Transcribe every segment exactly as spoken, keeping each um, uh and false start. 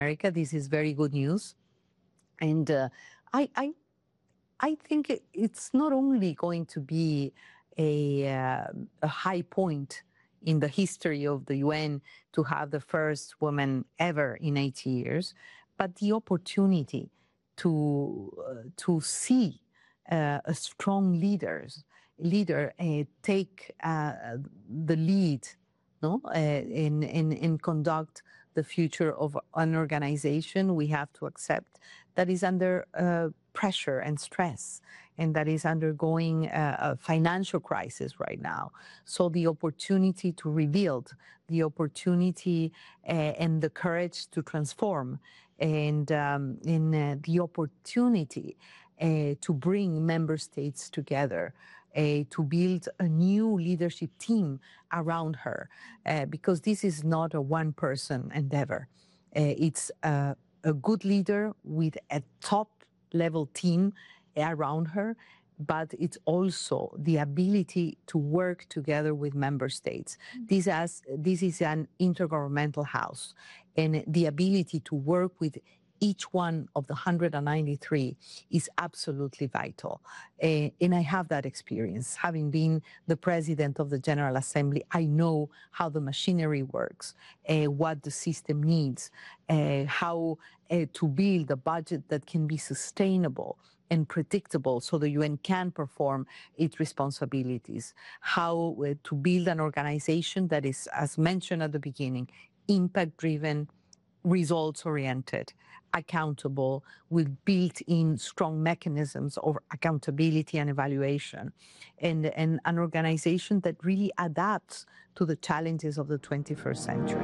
America. This is very good news. And uh, I, I, I think it, it's not only going to be a, uh, a high point in the history of the U N to have the first woman ever in eighty years, but the opportunity to, uh, to see uh, a strong leaders, leader uh, take uh, the lead no, uh, in, in, in conduct the future of an organization. We have to accept that is under uh, pressure and stress, and that is undergoing a, a financial crisis right now. So the opportunity to rebuild, the opportunity uh, and the courage to transform, and um, in uh, the opportunity uh, to bring member states together, Uh, to build a new leadership team around her, uh, because this is not a one-person endeavor. Uh, it's a, a good leader with a top-level team around her, but it's also the ability to work together with member states. Mm-hmm. This, has, this is an intergovernmental house, and the ability to work with each one of the one hundred ninety-three is absolutely vital. Uh, and I have that experience. Having been the president of the General Assembly, I know how the machinery works, uh, what the system needs, uh, how uh, to build a budget that can be sustainable and predictable so the U N can perform its responsibilities, how uh, to build an organization that is, as mentioned at the beginning, impact-driven, results-oriented, accountable, with built-in strong mechanisms of accountability and evaluation, and, and an organization that really adapts to the challenges of the twenty-first century.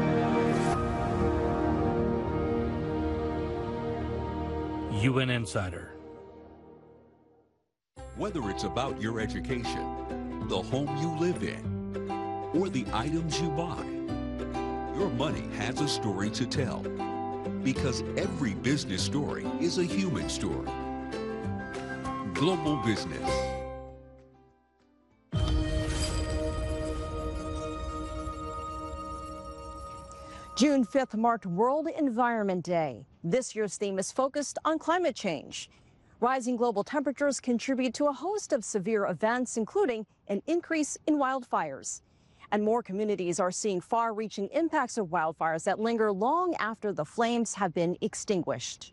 U N Insider. Whether it's about your education, the home you live in, or the items you buy, your money has a story to tell, because every business story is a human story. Global Business. June fifth marked World Environment Day. This year's theme is focused on climate change. Rising global temperatures contribute to a host of severe events, including an increase in wildfires. And more communities are seeing far-reaching impacts of wildfires that linger long after the flames have been extinguished.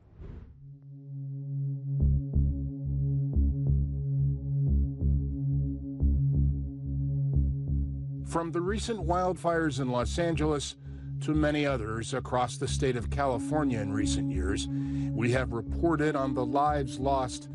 From the recent wildfires in Los Angeles to many others across the state of California in recent years, we have reported on the lives lost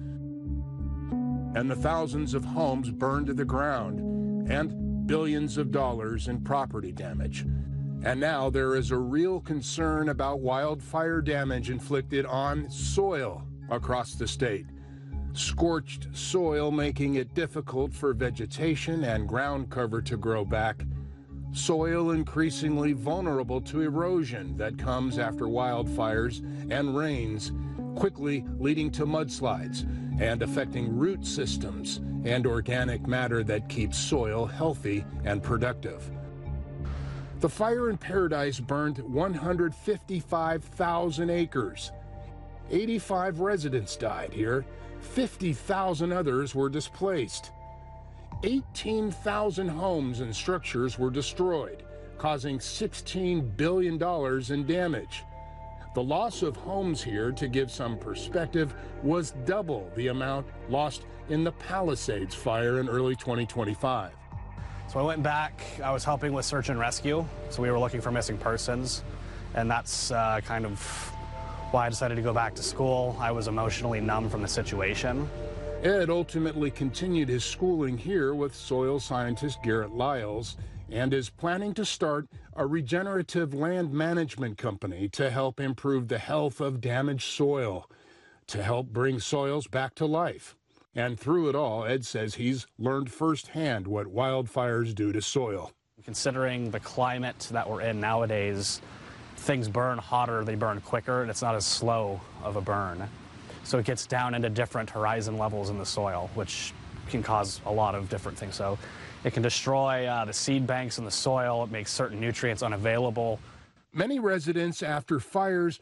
and the thousands of homes burned to the ground and billions of dollars in property damage. And now there is a real concern about wildfire damage inflicted on soil across the state. Scorched soil making it difficult for vegetation and ground cover to grow back. Soil increasingly vulnerable to erosion that comes after wildfires and rains, quickly leading to mudslides and affecting root systems and organic matter that keeps soil healthy and productive. The fire in Paradise burned one hundred fifty-five thousand acres. eighty-five residents died here. fifty thousand others were displaced. eighteen thousand homes and structures were destroyed, causing sixteen billion dollars in damage. The loss of homes here, to give some perspective, was double the amount lost in the Palisades fire in early twenty twenty-five. So I went back, I was helping with search and rescue, so we were looking for missing persons, and that's uh, kind of why I decided to go back to school. I was emotionally numb from the situation. Ed ultimately continued his schooling here with soil scientist Garrett Lyles, and is planning to start a regenerative land management company to help improve the health of damaged soil, to help bring soils back to life. And through it all, Ed says he's learned firsthand what wildfires do to soil. Considering the climate that we're in nowadays, things burn hotter, they burn quicker, and it's not as slow of a burn. So it gets down into different horizon levels in the soil, which can cause a lot of different things. So it can destroy uh, the seed banks in the soil. It makes certain nutrients unavailable. Many residents after fires